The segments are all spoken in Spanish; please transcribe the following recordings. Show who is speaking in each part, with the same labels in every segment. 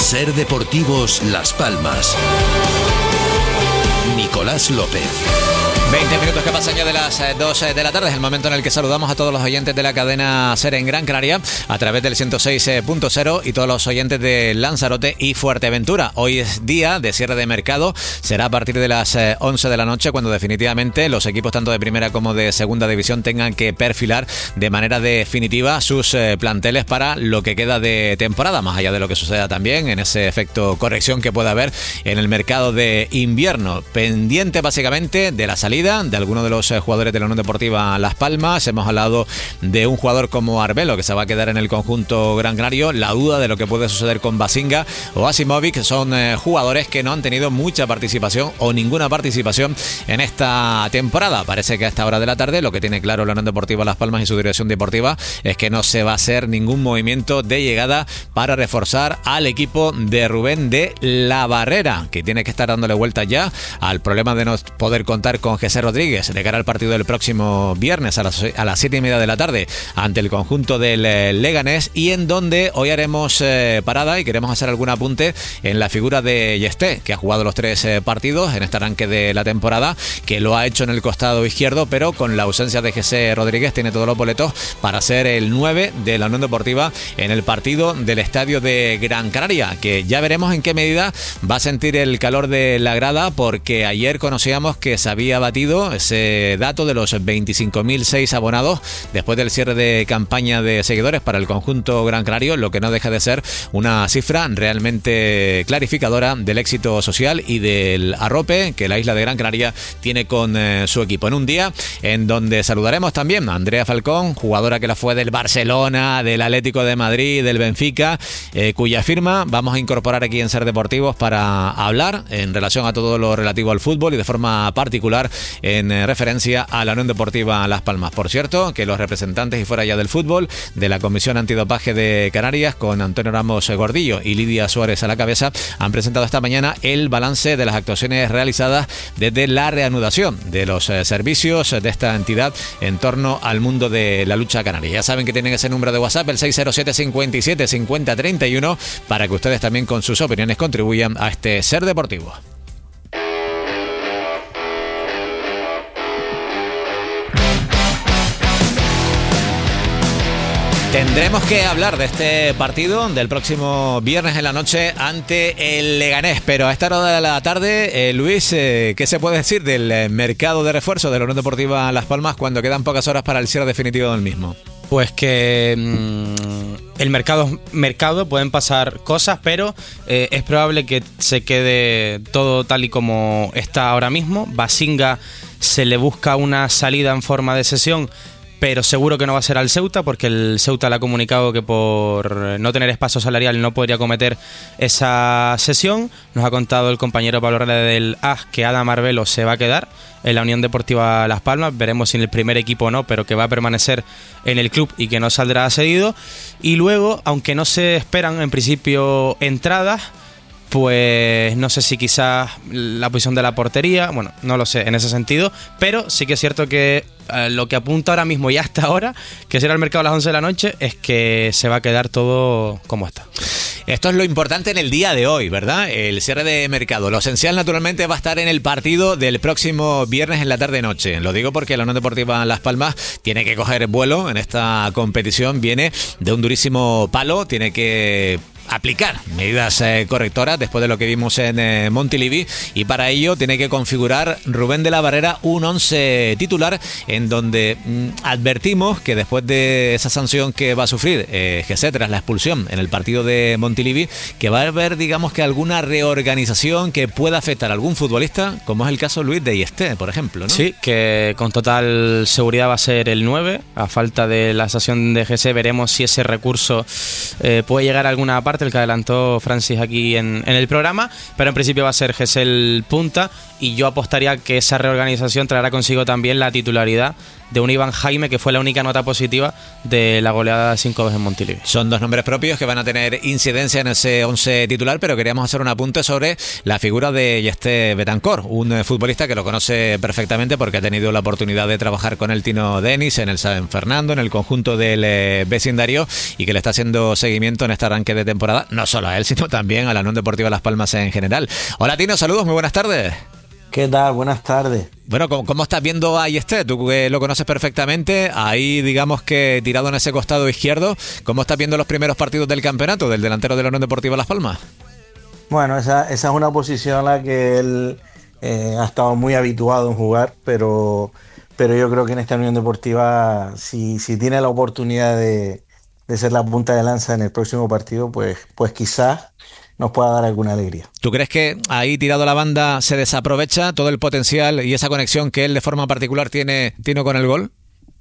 Speaker 1: Ser Deportivos Las Palmas. Nicolás López.
Speaker 2: 20 minutos que pasan ya de las 2 de la tarde, es el momento en el que saludamos a todos los oyentes de la cadena SER en Gran Canaria a través del 106.0 y todos los oyentes de Lanzarote y Fuerteventura. Hoy es día de cierre de mercado, será a partir de las 11 de la noche cuando definitivamente los equipos tanto de primera como de segunda división tengan que perfilar de manera definitiva sus planteles para lo que queda de temporada, más allá de lo que suceda también en ese efecto corrección que pueda haber en el mercado de invierno. Pendiente básicamente de la salida de algunos de los jugadores de la Unión Deportiva Las Palmas. Hemos hablado de un jugador como Arbelo que se va a quedar en el conjunto gran canario, la duda de lo que puede suceder con Basinga o Asimovic. Son jugadores que no han tenido mucha participación o ninguna participación en esta temporada. Parece que a esta hora de la tarde lo que tiene claro la Unión Deportiva Las Palmas y su dirección deportiva es que no se va a hacer ningún movimiento de llegada para reforzar al equipo de Rubén de la Barrera, que tiene que estar dándole vuelta ya al problema de no poder contar con José Rodríguez de cara al partido del próximo viernes a las 7:30 de la tarde ante el conjunto del Leganés, y en donde hoy haremos parada y queremos hacer algún apunte en la figura de Yesté, que ha jugado los 3 partidos en este arranque de la temporada, que lo ha hecho en el costado izquierdo, pero con la ausencia de José Rodríguez tiene todos los boletos para ser el 9 de la Unión Deportiva en el partido del estadio de Gran Canaria, que ya veremos en qué medida va a sentir el calor de la grada, porque ayer conocíamos que se había batido ese dato de los 25.006 abonados después del cierre de campaña de seguidores para el conjunto gran canario, lo que no deja de ser una cifra realmente clarificadora del éxito social y del arrope que la isla de Gran Canaria tiene con su equipo. En un día en donde saludaremos también a Andrea Falcón, jugadora que la fue del Barcelona, del Atlético de Madrid, del Benfica, cuya firma vamos a incorporar aquí en Ser Deportivos para hablar en relación a todo lo relativo al fútbol y de forma particular en referencia a la Unión Deportiva Las Palmas. Por cierto, que los representantes y fuera ya del fútbol de la Comisión Antidopaje de Canarias, con Antonio Ramos Gordillo y Lidia Suárez a la cabeza, han presentado esta mañana el balance de las actuaciones realizadas desde la reanudación de los servicios de esta entidad en torno al mundo de la lucha canaria. Ya saben que tienen ese número de WhatsApp, el 607 57 50 31, para que ustedes también con sus opiniones contribuyan a este Ser Deportivo. Tendremos que hablar de este partido del próximo viernes en la noche ante el Leganés, pero a esta hora de la tarde, Luis, ¿qué se puede decir del mercado de refuerzo de la Unión Deportiva Las Palmas cuando quedan pocas horas para el cierre definitivo del mismo?
Speaker 3: Pues que el mercado, pueden pasar cosas, pero es probable que se quede todo tal y como está ahora mismo. Basinga se le busca una salida en forma de cesión, pero seguro que no va a ser al Ceuta, porque el Ceuta le ha comunicado que por no tener espacio salarial no podría cometer esa cesión. Nos ha contado el compañero Pablo Herrera del AS que Adam Arbelo se va a quedar en la Unión Deportiva Las Palmas. Veremos si en el primer equipo o no, pero que va a permanecer en el club y que no saldrá cedido. Y luego, aunque no se esperan en principio entradas, pues no sé si quizás la posición de la portería, bueno, no lo sé en ese sentido, pero sí que es cierto que lo que apunta ahora mismo y hasta ahora, que será el mercado a las 11 de la noche, es que se va a quedar todo como está.
Speaker 2: Esto es lo importante en el día de hoy, ¿verdad? El cierre de mercado. Lo esencial, naturalmente, va a estar en el partido del próximo viernes en la tarde-noche. Lo digo porque la Unión Deportiva Las Palmas tiene que coger vuelo en esta competición. Viene de un durísimo palo, tiene que aplicar medidas correctoras después de lo que vimos en Montilivi, y para ello tiene que configurar Rubén de la Barrera un 11 titular en donde advertimos que después de esa sanción que va a sufrir José tras la expulsión en el partido de Montilivi, que va a haber, digamos, que alguna reorganización que pueda afectar a algún futbolista, como es el caso Luis de Yesté, por ejemplo, ¿no?
Speaker 3: Sí, que con total seguridad va a ser el 9, a falta de la sanción de José. Veremos si ese recurso puede llegar a alguna parte, el que adelantó Francis aquí en el programa, pero en principio va a ser José el punta, y yo apostaría que esa reorganización traerá consigo también la titularidad de un Iván Jaime, que fue la única nota positiva de la goleada 5-2 en Montilivi.
Speaker 2: Son dos nombres propios que van a tener incidencia en ese 11 titular, pero queríamos hacer un apunte sobre la figura de Yeste Betancor, un futbolista que lo conoce perfectamente porque ha tenido la oportunidad de trabajar con el Tino Denis en el San Fernando, en el conjunto del vecindario, y que le está haciendo seguimiento en este arranque de temporada, no solo a él, sino también a la Unión Deportiva Las Palmas en general. Hola Tino, saludos, muy buenas tardes.
Speaker 4: ¿Qué tal? Buenas tardes.
Speaker 2: Bueno, ¿cómo estás viendo a Yeste? Tú que lo conoces perfectamente, ahí digamos que tirado en ese costado izquierdo, ¿cómo estás viendo los primeros partidos del campeonato del delantero de la Unión Deportiva Las Palmas?
Speaker 4: Bueno, esa es una posición a la que él ha estado muy habituado en jugar, pero yo creo que en esta Unión Deportiva, si tiene la oportunidad de ser la punta de lanza en el próximo partido, pues quizás nos pueda dar alguna alegría.
Speaker 2: ¿Tú crees que ahí tirado a la banda se desaprovecha todo el potencial y esa conexión que él de forma particular tiene con el gol?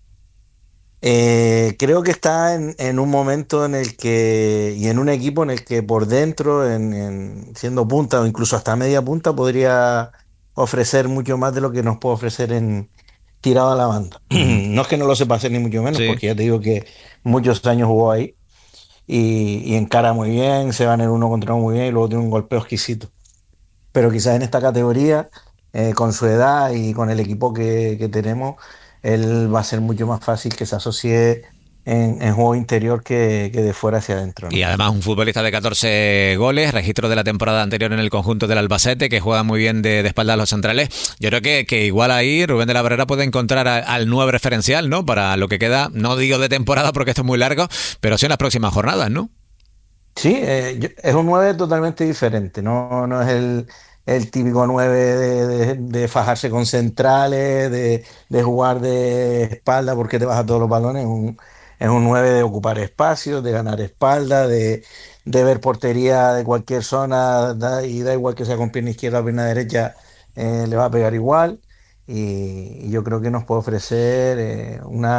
Speaker 4: Creo que está en un momento en el que, y en un equipo en el que por dentro, siendo punta o incluso hasta media punta, podría ofrecer mucho más de lo que nos puede ofrecer en tirado a la banda. No es que no lo sepa hacer ni mucho menos, sí, porque ya te digo que muchos años jugó ahí y encara muy bien, se va en el uno contra uno muy bien y luego tiene un golpeo exquisito. Pero quizás en esta categoría, con su edad y con el equipo que tenemos, él va a ser mucho más fácil que se asocie en juego interior que de fuera hacia adentro, ¿no?
Speaker 2: Y además un futbolista de 14 goles, registro de la temporada anterior en el conjunto del Albacete, que juega muy bien de espalda a los centrales. Yo creo que igual ahí Rubén de la Barrera puede encontrar al 9 referencial, ¿no? Para lo que queda, no digo de temporada porque esto es muy largo, pero sí en las próximas jornadas, ¿no?
Speaker 4: Sí, es un 9 totalmente diferente, no es el típico 9 de fajarse con centrales, de jugar de espalda porque te vas a todos los balones. Es un 9 de ocupar espacios, de ganar espalda, de ver portería de cualquier zona, y da igual que sea con pierna izquierda o pierna derecha, le va a pegar igual. Y yo creo que nos puede ofrecer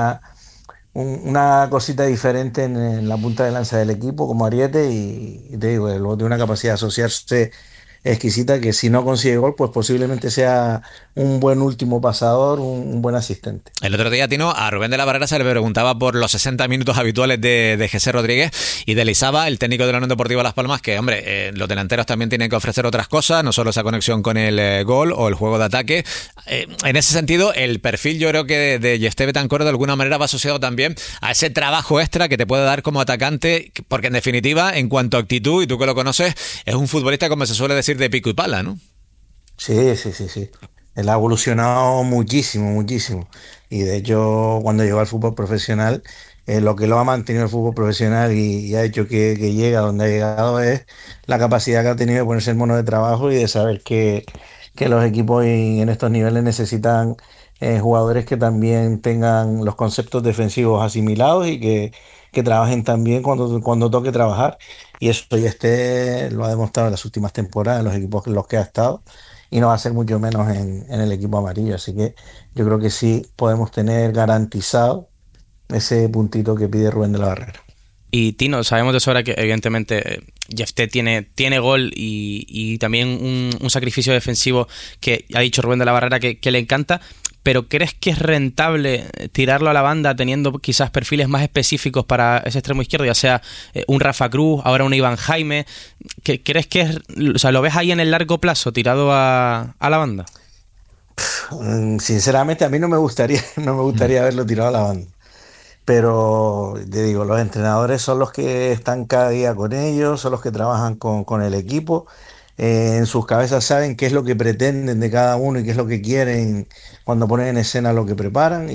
Speaker 4: una cosita diferente en la punta de lanza del equipo como ariete, y te digo, luego tiene una capacidad de asociarse exquisita que si no consigue gol, pues posiblemente sea un buen último pasador, un buen asistente.
Speaker 2: El otro día, Tino, a Rubén de la Barrera se le preguntaba por los 60 minutos habituales de José Rodríguez y de Lizaba, el técnico de la Unión Deportiva Las Palmas, que, hombre, los delanteros también tienen que ofrecer otras cosas, no solo esa conexión con el gol o el juego de ataque. En ese sentido, el perfil yo creo que de Yeste Betancor de alguna manera va asociado también a ese trabajo extra que te puede dar como atacante, porque en definitiva, en cuanto a actitud, y tú que lo conoces, es un futbolista, como se suele decir, de pico y pala, ¿no?
Speaker 4: Sí. Él ha evolucionado muchísimo. Y de hecho, cuando llegó al fútbol profesional, lo que lo ha mantenido el fútbol profesional y ha hecho que llegue a donde ha llegado es la capacidad que ha tenido de ponerse en mono de trabajo y de saber que los equipos en estos niveles necesitan jugadores que también tengan los conceptos defensivos asimilados y que trabajen también cuando toque trabajar. Y eso ya lo ha demostrado en las últimas temporadas en los equipos en los que ha estado, y no va a ser mucho menos en el equipo amarillo. Así que yo creo que sí podemos tener garantizado ese puntito que pide Rubén de la Barrera.
Speaker 3: Y Tino, sabemos de sobra que evidentemente Yeste tiene gol y también un sacrificio defensivo que ha dicho Rubén de la Barrera que le encanta, pero ¿crees que es rentable tirarlo a la banda teniendo quizás perfiles más específicos para ese extremo izquierdo, ya sea un Rafa Cruz, ahora un Iván Jaime? ¿Crees que lo ves ahí en el largo plazo tirado a la banda?
Speaker 4: Sinceramente a mí no me gustaría verlo tirado a la banda. Pero te digo, los entrenadores son los que están cada día con ellos, son los que trabajan con el equipo. En sus cabezas saben qué es lo que pretenden de cada uno y qué es lo que quieren cuando ponen en escena lo que preparan,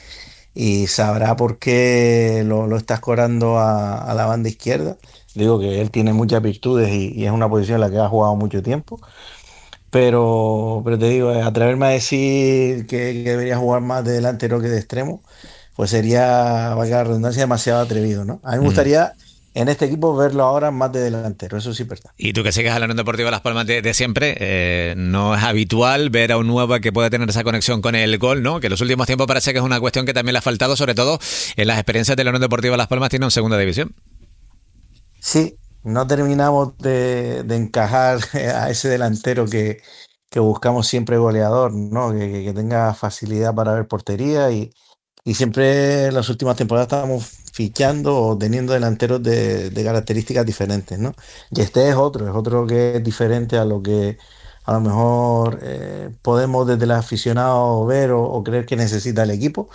Speaker 4: y sabrá por qué lo está escorando a la banda izquierda. Digo que él tiene muchas virtudes y es una posición en la que ha jugado mucho tiempo. Pero te digo, atreverme a decir que debería jugar más de delantero que de extremo, pues sería, valga la redundancia, demasiado atrevido, ¿no? A mí me gustaría en este equipo verlo ahora más de delantero, eso sí es verdad.
Speaker 2: Y tú que sigues a la Unión Deportiva Las Palmas de siempre, no es habitual ver a un nuevo que pueda tener esa conexión con el gol, ¿no? Que en los últimos tiempos parece que es una cuestión que también le ha faltado, sobre todo en las experiencias de la Unión Deportiva Las Palmas tiene en segunda división.
Speaker 4: Sí, no terminamos de encajar a ese delantero que buscamos siempre goleador, ¿no? Que tenga facilidad para ver portería y y siempre en las últimas temporadas estábamos fichando o teniendo delanteros de características diferentes, ¿no? Y este es otro que es diferente a lo que a lo mejor podemos desde el aficionado ver o creer que necesita el equipo,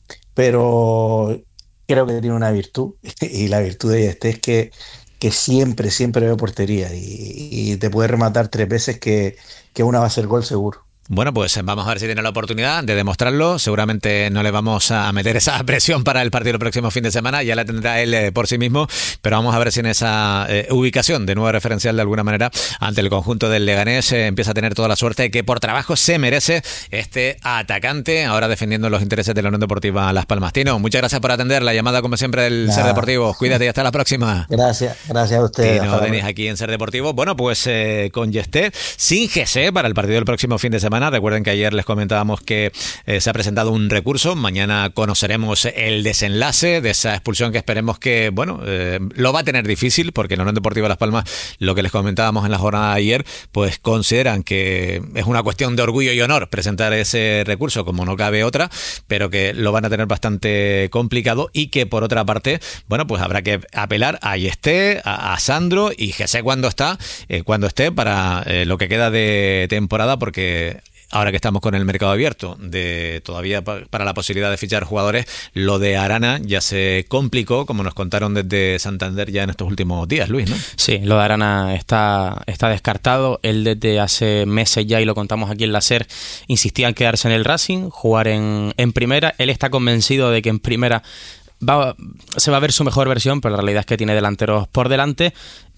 Speaker 4: pero creo que tiene una virtud, y la virtud de este es que siempre ve portería y te puede rematar 3 veces que una va a ser gol seguro.
Speaker 2: Bueno, pues vamos a ver si tiene la oportunidad de demostrarlo. Seguramente no le vamos a meter esa presión para el partido el próximo fin de semana, ya la tendrá él por sí mismo, pero vamos a ver si en esa ubicación de nuevo referencial de alguna manera ante el conjunto del Leganés empieza a tener toda la suerte que por trabajo se merece este atacante, ahora defendiendo los intereses de la Unión Deportiva Las Palmas. Tino, muchas gracias por atender la llamada como siempre del Ser Deportivo. Cuídate y hasta la próxima.
Speaker 4: Gracias a ustedes.
Speaker 2: Tino Denis aquí en Ser Deportivo. Bueno, pues con Yesté, sin GC para el partido del próximo fin de semana. Recuerden que ayer les comentábamos que se ha presentado un recurso. Mañana conoceremos el desenlace de esa expulsión que esperemos que, bueno, lo va a tener difícil porque la Unión Deportiva Las Palmas, lo que les comentábamos en la jornada de ayer, pues consideran que es una cuestión de orgullo y honor presentar ese recurso, como no cabe otra, pero que lo van a tener bastante complicado y que por otra parte, bueno, pues habrá que apelar a Yesté, a Sandro y GC cuando esté para lo que queda de temporada, porque ahora que estamos con el mercado abierto de todavía para la posibilidad de fichar jugadores, lo de Arana ya se complicó, como nos contaron desde Santander ya en estos últimos días, Luis, ¿no?
Speaker 3: Sí, lo de Arana está descartado. Él desde hace meses ya, y lo contamos aquí en la SER, insistía en quedarse en el Racing, jugar en primera. Él está convencido de que en primera se va a ver su mejor versión, pero la realidad es que tiene delanteros por delante.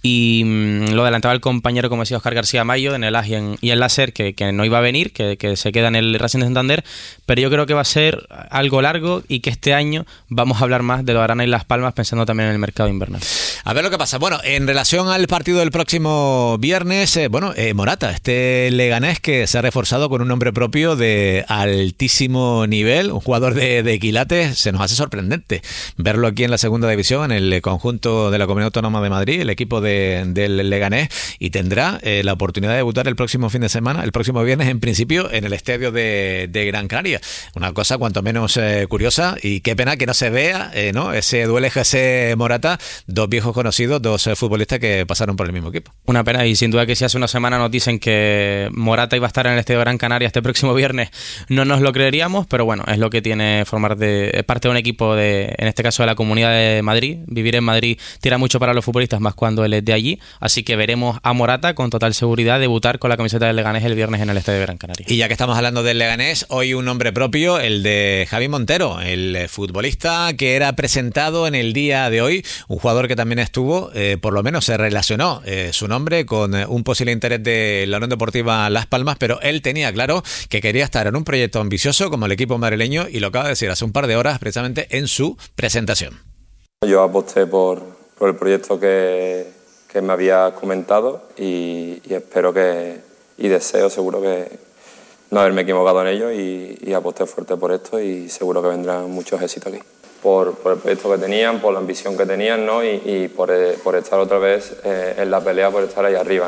Speaker 3: Y lo adelantaba el compañero, como decía Óscar García Mayo, en el AS y en la SER, que no iba a venir, que se queda en el Racing de Santander, pero yo creo que va a ser algo largo y que este año vamos a hablar más de lo de Arana y Las Palmas, pensando también en el mercado invernal.
Speaker 2: A ver lo que pasa. Bueno, en relación al partido del próximo viernes, Morata, este Leganés que se ha reforzado con un nombre propio de altísimo nivel, un jugador de quilates, se nos hace sorprendente verlo aquí en la segunda división, en el conjunto de la Comunidad Autónoma de Madrid, el equipo del Leganés, y tendrá la oportunidad de debutar el próximo fin de semana, el próximo viernes, en principio, en el estadio de Gran Canaria. Una cosa cuanto menos curiosa, y qué pena que no se vea, ¿no? Ese duelo GC Morata, dos viejos conocidos, dos futbolistas que pasaron por el mismo equipo.
Speaker 3: Una pena, y sin duda que si hace una semana nos dicen que Morata iba a estar en el estadio de Gran Canaria este próximo viernes, no nos lo creeríamos, pero bueno, es lo que tiene formar parte de un equipo en este caso de la Comunidad de Madrid. Vivir en Madrid tira mucho para los futbolistas, más cuando él es de allí, así que veremos a Morata con total seguridad debutar con la camiseta del Leganés el viernes en el estadio de Gran Canaria.
Speaker 2: Y ya que estamos hablando del Leganés, hoy un nombre propio, el de Javi Montero, el futbolista que era presentado en el día de hoy, un jugador que también estuvo, por lo menos se relacionó su nombre con un posible interés de la Unión Deportiva Las Palmas, pero él tenía claro que quería estar en un proyecto ambicioso como el equipo madrileño, y lo acaba de decir hace un par de horas precisamente en su presentación.
Speaker 5: Yo aposté por el proyecto que me había comentado y espero y deseo seguro que no haberme equivocado en ello, y aposté fuerte por esto, y seguro que vendrán muchos éxitos aquí. Por el proyecto que tenían, por la ambición que tenían, ¿no? y por estar otra vez en la pelea, por estar ahí arriba.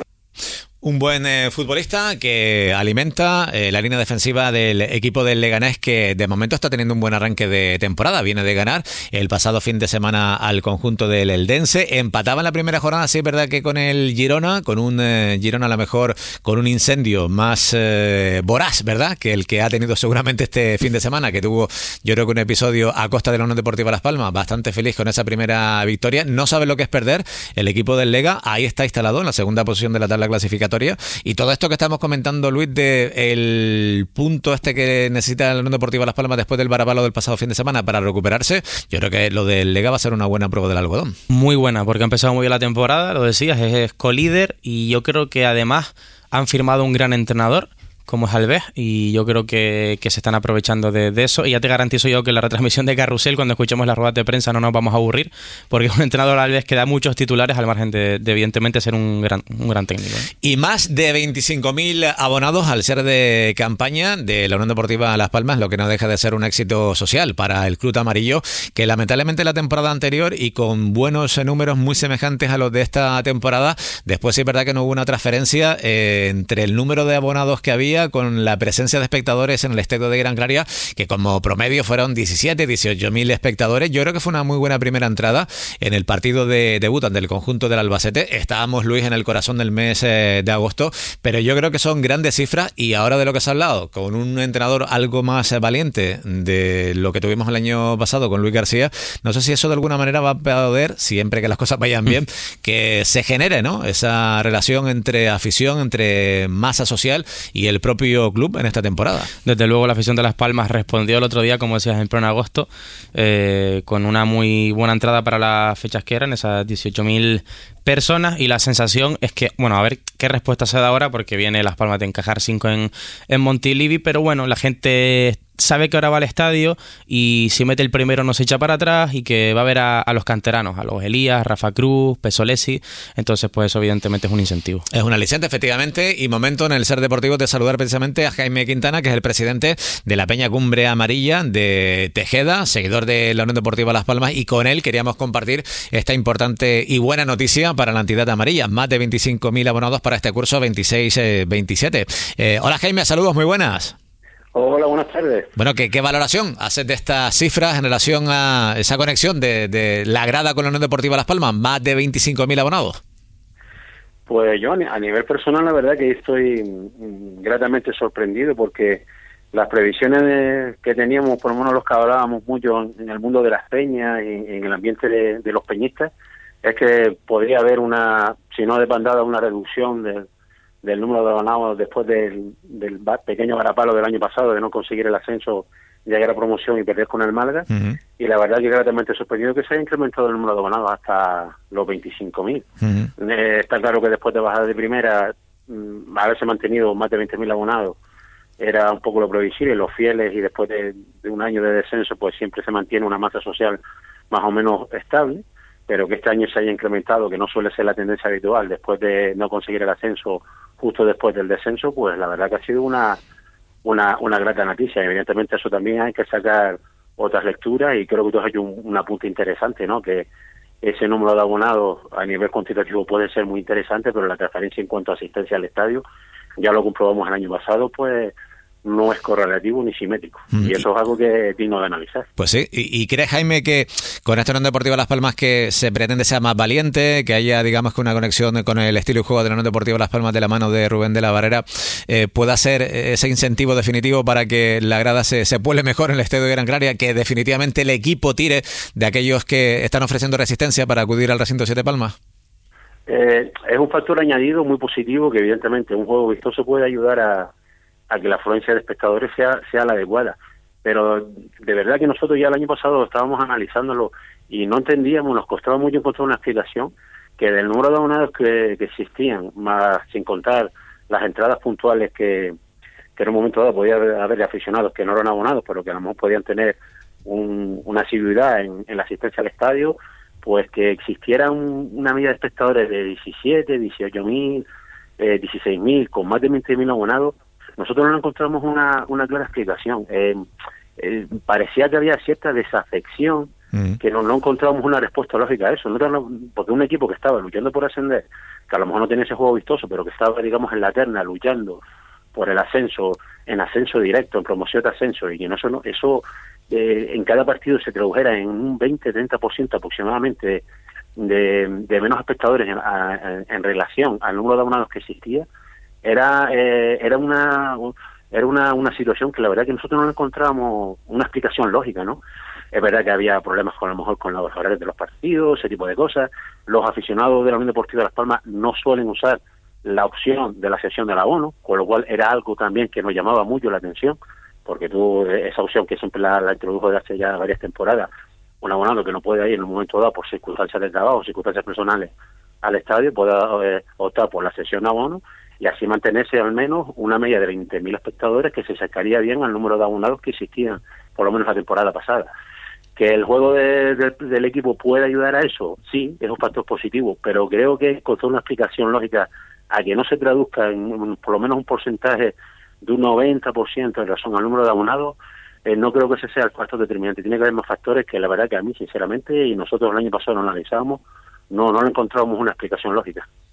Speaker 2: Un buen futbolista que alimenta la línea defensiva del equipo del Leganés, que de momento está teniendo un buen arranque de temporada. Viene de ganar el pasado fin de semana al conjunto del Eldense. Empataba en la primera jornada, sí es verdad que con el Girona, con un Girona a lo mejor con un incendio más voraz, ¿verdad?, que el que ha tenido seguramente este fin de semana, que tuvo, yo creo que un episodio a costa de la Unión Deportiva Las Palmas, bastante feliz con esa primera victoria. No sabe lo que es perder el equipo del Lega, ahí está instalado en la segunda posición de la tabla clasificatoria. Y todo esto que estamos comentando, Luis, de el punto este que necesita la Unión Deportiva Las Palmas después del varapalo del pasado fin de semana para recuperarse, yo creo que lo del Lega va a ser una buena prueba del algodón.
Speaker 3: Muy buena, porque ha empezado muy bien la temporada, lo decías, es colíder, y yo creo que además han firmado un gran entrenador como es Alves, y yo creo que se están aprovechando de eso, y ya te garantizo yo que en la retransmisión de Carrusel, cuando escuchemos las ruedas de prensa, no nos vamos a aburrir, porque es un entrenador Alves que da muchos titulares al margen de evidentemente ser un gran técnico.
Speaker 2: Y más de 25.000 abonados al ser de campaña de la Unión Deportiva Las Palmas, lo que no deja de ser un éxito social para el club amarillo, que lamentablemente la temporada anterior, y con buenos números muy semejantes a los de esta temporada, después sí es verdad que no hubo una transferencia entre el número de abonados que había García, con la presencia de espectadores en el estadio de Gran Canaria, que como promedio fueron 17, 18.000 espectadores. Yo creo que fue una muy buena primera entrada en el partido de debut ante el conjunto del Albacete. Estábamos, Luis, en el corazón del mes de agosto, pero yo creo que son grandes cifras, y ahora de lo que se ha hablado, con un entrenador algo más valiente de lo que tuvimos el año pasado con Luis García, no sé si eso de alguna manera va a poder, siempre que las cosas vayan bien, que se genere, ¿no?, esa relación entre afición, entre masa social y el propio club en esta temporada.
Speaker 3: Desde luego la afición de Las Palmas respondió el otro día, como decías, en pleno agosto, con una muy buena entrada para las fechas que eran, esas 18.000 personas, y la sensación es que, bueno, a ver qué respuesta se da ahora, porque viene Las Palmas de encajar 5 en Montilivi, pero bueno, la gente sabe que ahora va al estadio y si mete el primero no se echa para atrás, y que va a ver a los canteranos, a los Elías, Rafa Cruz, Pesolesi. Entonces pues eso evidentemente es un incentivo. Es
Speaker 2: un aliciente, efectivamente, y momento en el Ser Deportivo de saludar precisamente a Jaime Quintana, que es el presidente de la Peña Cumbre Amarilla de Tejeda, seguidor de la Unión Deportiva Las Palmas, y con él queríamos compartir esta importante y buena noticia para la entidad amarilla: más de 25.000 abonados para este curso 26-27. Hola Jaime, saludos, muy buenas.
Speaker 6: Hola, buenas tardes.
Speaker 2: Bueno, ¿qué valoración haces de estas cifras en relación a esa conexión de la grada con la Unión Deportiva Las Palmas? Más de 25.000 abonados.
Speaker 6: Pues yo a nivel personal, la verdad que estoy gratamente sorprendido, porque las previsiones que teníamos, por lo menos los que hablábamos mucho en el mundo de las peñas y en el ambiente de los peñistas, es que podría haber una, si no de bandada, una reducción del número de abonados después del pequeño varapalo del año pasado de no conseguir el ascenso, llegar a promoción y perder con el Málaga. Uh-huh. Y la verdad que gratamente sorprendido que se haya incrementado el número de abonados hasta los 25.000. Uh-huh. Está claro que después de bajar de primera, haberse mantenido más de 20.000 abonados era un poco lo previsible, los fieles, y después de un año de descenso pues siempre se mantiene una masa social más o menos estable, pero que este año se haya incrementado, que no suele ser la tendencia habitual después de no conseguir el ascenso justo después del descenso, pues la verdad que ha sido una grata noticia. Evidentemente eso también hay que sacar otras lecturas, y creo que tú has hecho un apunte interesante, ¿no?, que ese número de abonados a nivel cuantitativo puede ser muy interesante, pero la transferencia en cuanto a asistencia al estadio, ya lo comprobamos el año pasado, pues no es correlativo ni simétrico. Y eso es algo que es digno de analizar.
Speaker 2: Pues sí. ¿Y crees, Jaime, que con esta Unión Deportiva Las Palmas que se pretende sea más valiente, que haya, digamos, que una conexión con el estilo y juego de la Unión Deportiva Las Palmas de la mano de Rubén de la Barrera, pueda ser ese incentivo definitivo para que la grada se puele mejor en el estadio de Gran Canaria, que definitivamente el equipo tire de aquellos que están ofreciendo resistencia para acudir al recinto Siete Palmas?
Speaker 6: Es un factor añadido muy positivo, que evidentemente un juego vistoso puede ayudar a que la afluencia de espectadores sea la adecuada, pero de verdad que nosotros ya el año pasado estábamos analizándolo y no entendíamos, nos costaba mucho encontrar una explicación, que del número de abonados que existían, más sin contar las entradas puntuales que en un momento dado podía haber aficionados que no eran abonados, pero que a lo mejor podían tener una asiduidad en la asistencia al estadio, pues que existiera una media de espectadores de 17, 18.000, 16.000, con más de 20.000 abonados. Nosotros no encontramos una clara explicación. Parecía que había cierta desafección, que no encontrábamos una respuesta lógica a eso. Porque un equipo que estaba luchando por ascender, que a lo mejor no tenía ese juego vistoso, pero que estaba, digamos, en la terna luchando por el ascenso, en ascenso directo, en promoción de ascenso, y que eso en cada partido se tradujera en un 20-30% aproximadamente de menos espectadores en relación al número de abonados que existía, era una situación que la verdad que nosotros no encontrábamos una explicación lógica, ¿no? Es verdad que había problemas a lo mejor con los horarios de los partidos, ese tipo de cosas. Los aficionados de la Unión Deportiva de Las Palmas no suelen usar la opción de la cesión del abono, con lo cual era algo también que nos llamaba mucho la atención, porque esa opción que siempre la introdujo desde hace ya varias temporadas, un abonado que no puede ir en un momento dado por circunstancias de trabajo, circunstancias personales al estadio, pueda optar por la cesión de abono, y así mantenerse al menos una media de 20.000 espectadores, que se sacaría bien al número de abonados que existían, por lo menos la temporada pasada. Que el juego del equipo puede ayudar a eso, sí, es un factor positivo, pero creo que con toda una explicación lógica a que no se traduzca en por lo menos un porcentaje de un 90% en relación al número de abonados, no creo que ese sea el factor determinante. Tiene que haber más factores que la verdad que a mí, sinceramente, y nosotros el año pasado lo analizábamos, no encontramos una explicación lógica.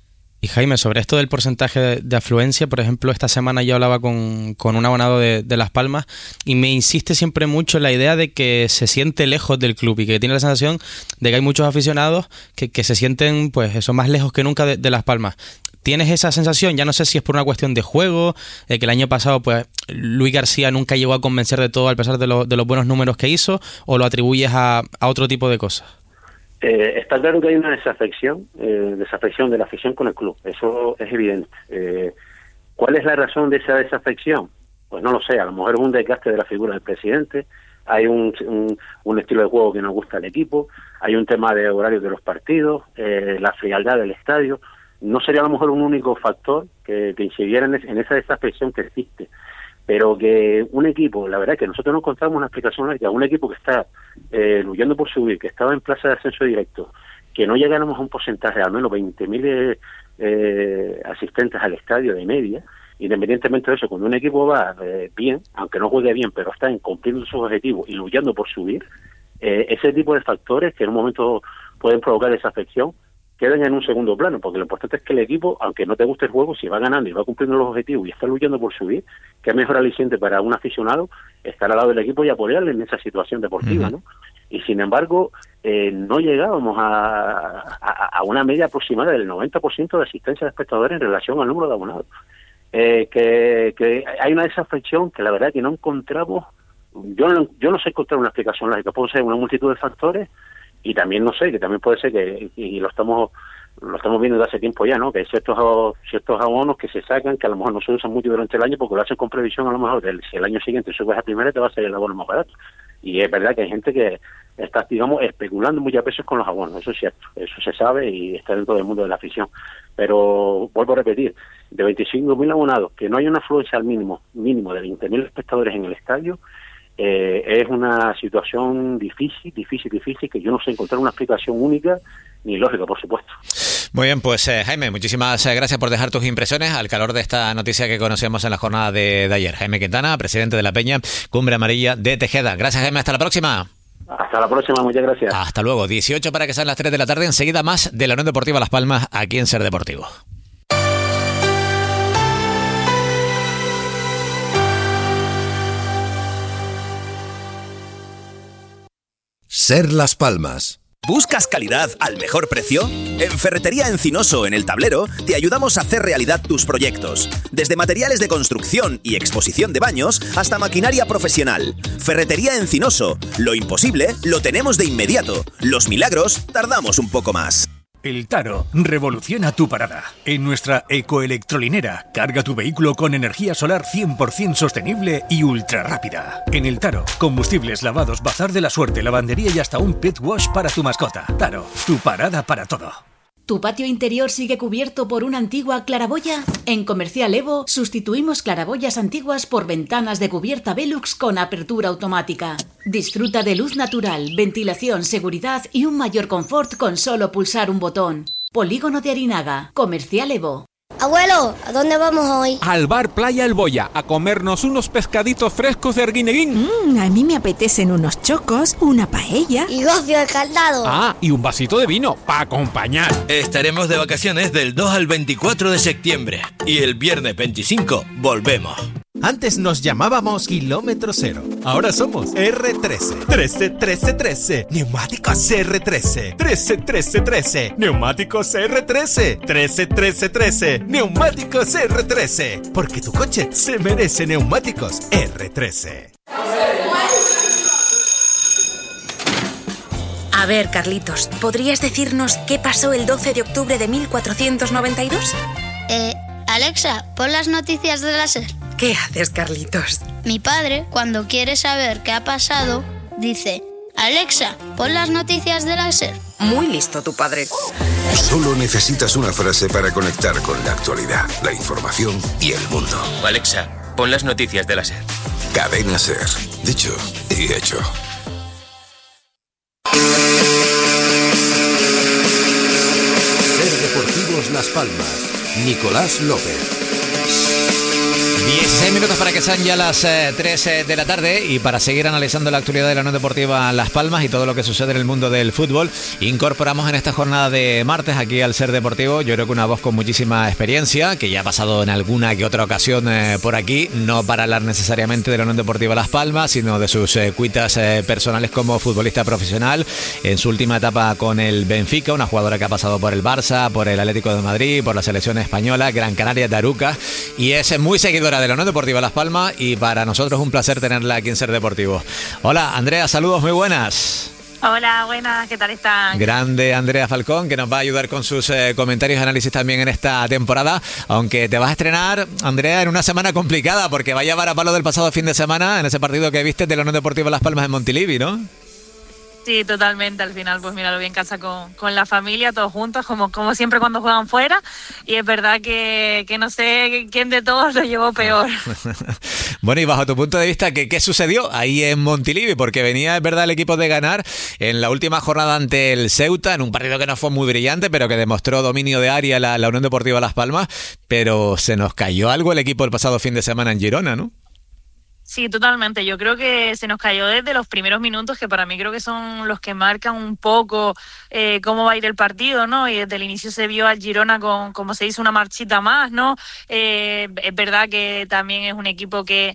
Speaker 3: Y Jaime, sobre esto del porcentaje de afluencia, por ejemplo, esta semana yo hablaba con un abonado de Las Palmas y me insiste siempre mucho la idea de que se siente lejos del club y que tiene la sensación de que hay muchos aficionados que se sienten, pues eso, más lejos que nunca de Las Palmas. ¿Tienes esa sensación? Ya no sé si es por una cuestión de juego, que el año pasado pues Luis García nunca llegó a convencer de todo a pesar de los buenos números que hizo, o lo atribuyes a otro tipo de cosas.
Speaker 6: Está claro que hay una desafección de la afición con el club, eso es evidente. ¿Cuál es la razón de esa desafección? Pues no lo sé, a lo mejor es un desgaste de la figura del presidente, hay un estilo de juego que no gusta al equipo, hay un tema de horarios de los partidos, la frialdad del estadio. No sería a lo mejor un único factor que incidiera en esa desafección que existe, pero que un equipo, la verdad es que nosotros no encontramos una explicación lógica, un equipo que está luchando por subir, que estaba en plaza de ascenso directo, que no llegáramos a un porcentaje de al menos 20.000 asistentes al estadio de media, independientemente de eso, cuando un equipo va bien, aunque no juegue bien, pero está cumpliendo sus objetivos y luchando por subir, ese tipo de factores que en un momento pueden provocar desafección, quedan en un segundo plano, porque lo importante es que el equipo, aunque no te guste el juego, si va ganando y va cumpliendo los objetivos y está luchando por subir, que es mejor aliciente para un aficionado estar al lado del equipo y apoyarle en esa situación deportiva, ¿no? Y sin embargo, no llegábamos a una media aproximada del 90% de asistencia de espectadores en relación al número de abonados. Que hay una desafección que la verdad que no encontramos, yo no sé encontrar una explicación lógica, puede ser una multitud de factores. Y también no sé, que también puede ser que, y lo estamos viendo desde hace tiempo ya, ¿no? Que hay ciertos abonos que se sacan, que a lo mejor no se usan mucho durante el año porque lo hacen con previsión a lo mejor de si el año siguiente subes a primera te va a salir el abono más barato. Y es verdad que hay gente que está, digamos, especulando muchas veces con los abonos, eso es cierto, eso se sabe y está dentro del mundo de la afición. Pero vuelvo a repetir, de 25.000 abonados, que no hay una afluencia al mínimo de 20.000 espectadores en el estadio, es una situación difícil, que yo no sé encontrar una explicación única ni lógica, por supuesto.
Speaker 2: Muy bien, pues Jaime, muchísimas gracias por dejar tus impresiones al calor de esta noticia que conocíamos en la jornada de ayer. Jaime Quintana, presidente de la Peña Cumbre Amarilla de Tejeda. Gracias, Jaime, hasta la próxima.
Speaker 6: Hasta la próxima, muchas gracias.
Speaker 2: Hasta luego, 18 para que sean las 3 de la tarde, enseguida más de la Unión Deportiva Las Palmas aquí en Ser Deportivo.
Speaker 1: Ser Las Palmas.
Speaker 7: ¿Buscas calidad al mejor precio? En Ferretería Encinoso, en El Tablero, te ayudamos a hacer realidad tus proyectos. Desde materiales de construcción y exposición de baños hasta maquinaria profesional. Ferretería Encinoso. Lo imposible lo tenemos de inmediato. Los milagros tardamos un poco más.
Speaker 8: El Taro revoluciona tu parada. En nuestra ecoelectrolinera, carga tu vehículo con energía solar 100% sostenible y ultra rápida. En El Taro, combustibles, lavados, bazar de la suerte, lavandería y hasta un pet wash para tu mascota. Taro, tu parada para todo.
Speaker 9: ¿Tu patio interior sigue cubierto por una antigua claraboya? En Comercial Evo sustituimos claraboyas antiguas por ventanas de cubierta Velux con apertura automática. Disfruta de luz natural, ventilación, seguridad y un mayor confort con solo pulsar un botón. Polígono de Arinaga. Comercial Evo.
Speaker 10: Abuelo, ¿a dónde vamos hoy?
Speaker 11: Al bar Playa El Boya, a comernos unos pescaditos frescos de Arguineguín.
Speaker 12: A mí me apetecen unos chocos, una paella.
Speaker 10: Y gofio escaldado.
Speaker 11: Ah, y un vasito de vino, para acompañar.
Speaker 13: Estaremos de vacaciones del 2 al 24 de septiembre. Y el viernes 25 volvemos.
Speaker 14: Antes nos llamábamos Kilómetro Cero. Ahora somos R13. 13. Neumáticos R13. 13. Neumáticos R13. 13. Neumáticos R13. Porque tu coche se merece neumáticos R13.
Speaker 15: A ver, Carlitos, ¿podrías decirnos qué pasó el 12 de octubre de 1492?
Speaker 10: Alexa, pon las noticias de la SER.
Speaker 15: ¿Qué haces, Carlitos?
Speaker 10: Mi padre, cuando quiere saber qué ha pasado, dice: Alexa, pon las noticias de la SER.
Speaker 15: Muy listo tu padre.
Speaker 16: Solo necesitas una frase para conectar con la actualidad, la información y el mundo.
Speaker 13: Alexa, pon las noticias de la SER.
Speaker 16: Cadena SER. Dicho y hecho.
Speaker 1: Ser Deportivos Las Palmas. Nicolás López.
Speaker 2: 16 minutos para que sean ya las 3 de la tarde y para seguir analizando la actualidad de la Unión Deportiva Las Palmas y todo lo que sucede en el mundo del fútbol, incorporamos en esta jornada de martes aquí al Ser Deportivo, yo creo que una voz con muchísima experiencia, que ya ha pasado en alguna que otra ocasión por aquí, no para hablar necesariamente de la Unión Deportiva Las Palmas, sino de sus cuitas personales como futbolista profesional, en su última etapa con el Benfica, una jugadora que ha pasado por el Barça, por el Atlético de Madrid, por la selección española, Gran Canaria de Aruca, y es muy seguidora de la Unión Deportiva Las Palmas y para nosotros es un placer tenerla aquí en Ser Deportivo. Hola Andrea, saludos, muy buenas.
Speaker 17: Hola, buenas, ¿qué tal están?
Speaker 2: Grande Andrea Falcón, que nos va a ayudar con sus comentarios y análisis también en esta temporada, aunque te vas a estrenar, Andrea, en una semana complicada, porque vaya varapalo del pasado fin de semana en ese partido que viste de la Unión Deportiva Las Palmas en Montilivi, ¿no?
Speaker 17: Sí, totalmente. Al final, pues mira, lo vi en casa con la familia, todos juntos, como siempre cuando juegan fuera. Y es verdad que no sé quién de todos lo llevó peor.
Speaker 2: Bueno, y bajo tu punto de vista, ¿qué sucedió ahí en Montilivi? Porque venía, es verdad, el equipo de ganar en la última jornada ante el Ceuta, en un partido que no fue muy brillante, pero que demostró dominio de área la Unión Deportiva Las Palmas. Pero se nos cayó algo el equipo el pasado fin de semana en Girona, ¿no?
Speaker 17: Sí, totalmente. Yo creo que se nos cayó desde los primeros minutos, que para mí creo que son los que marcan un poco cómo va a ir el partido, ¿no? Y desde el inicio se vio al Girona con, como se dice, una marchita más, ¿no? Es verdad que también es un equipo que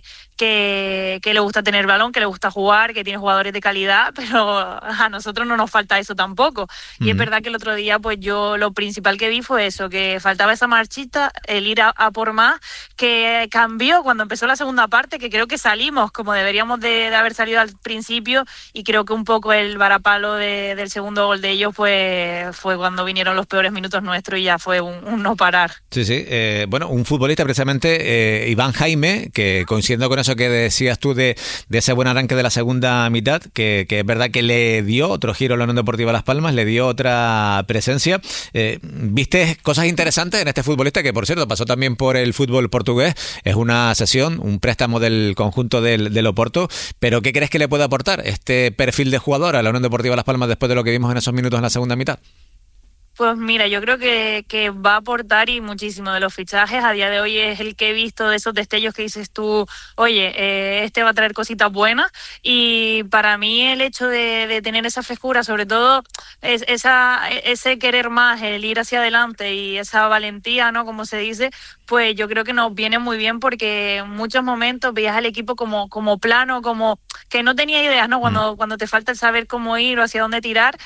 Speaker 17: le gusta tener balón, que le gusta jugar, que tiene jugadores de calidad, pero a nosotros no nos falta eso tampoco. Y es verdad que el otro día, pues yo lo principal que vi fue eso, que faltaba esa marchita, el ir a por más, que cambió cuando empezó la segunda parte, que creo que salimos como deberíamos de haber salido al principio, y creo que un poco el varapalo del segundo gol de ellos pues fue cuando vinieron los peores minutos nuestros y ya fue un no parar.
Speaker 2: Sí, sí. Bueno, un futbolista precisamente, Iván Jaime, que coincidiendo con eso que decías tú de ese buen arranque de la segunda mitad, que es verdad que le dio otro giro a la Unión Deportiva Las Palmas, le dio otra presencia. ¿Viste cosas interesantes en este futbolista que, por cierto, pasó también por el fútbol portugués? Es una cesión, un préstamo del conjunto del Oporto, pero ¿qué crees que le puede aportar este perfil de jugador a la Unión Deportiva Las Palmas después de lo que vimos en esos minutos en la segunda mitad?
Speaker 17: Pues mira, yo creo que va a aportar y muchísimo de los fichajes. A día de hoy es el que he visto de esos destellos que dices tú, oye, este va a traer cositas buenas, y para mí el hecho de tener esa frescura, sobre todo ese querer más, el ir hacia adelante y esa valentía, ¿no? Como se dice, pues yo creo que nos viene muy bien, porque en muchos momentos veías al equipo como plano, como que no tenía ideas, ¿no? Cuando te falta el saber cómo ir o hacia dónde tirar,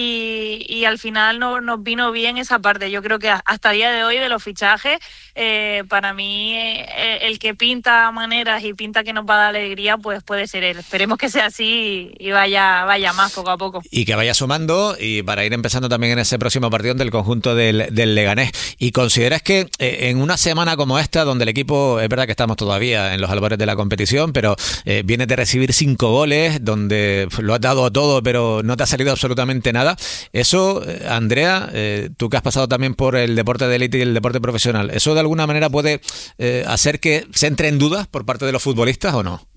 Speaker 17: y al final nos vino bien esa parte. Yo creo que hasta el día de hoy de los fichajes, para mí el que pinta maneras y pinta que nos va a dar alegría, pues puede ser él. Esperemos que sea así y vaya más poco a poco.
Speaker 2: Y que vaya sumando, y para ir empezando también en ese próximo partido del conjunto del Leganés. ¿Y consideras que en una semana como esta, donde el equipo, es verdad que estamos todavía en los albores de la competición, pero viene de recibir 5 goles, donde lo has dado todo, pero no te ha salido absolutamente nada? Eso, Andrea, tú que has pasado también por el deporte de élite y el deporte profesional, ¿eso de alguna manera puede hacer que se entre en dudas por parte de los futbolistas o no?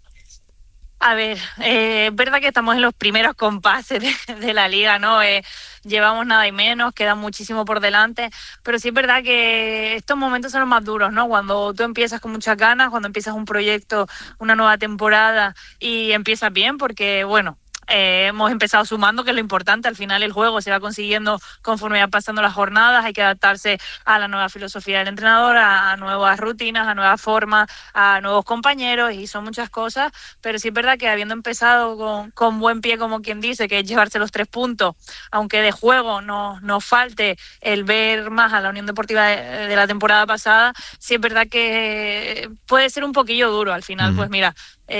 Speaker 17: A ver, es verdad que estamos en los primeros compases de la liga, ¿no? Llevamos nada y menos, queda muchísimo por delante, pero sí es verdad que estos momentos son los más duros, ¿no? Cuando tú empiezas con muchas ganas, cuando empiezas un proyecto, una nueva temporada y empiezas bien, porque, bueno, hemos empezado sumando, que es lo importante. Al final el juego se va consiguiendo conforme va pasando las jornadas, hay que adaptarse a la nueva filosofía del entrenador, a nuevas rutinas, a nuevas formas, a nuevos compañeros, y son muchas cosas, pero sí es verdad que habiendo empezado con buen pie, como quien dice, que es llevarse los 3 puntos, aunque de juego nos falte el ver más a la Unión Deportiva de la temporada pasada, sí es verdad que puede ser un poquillo duro al final. Pues mira,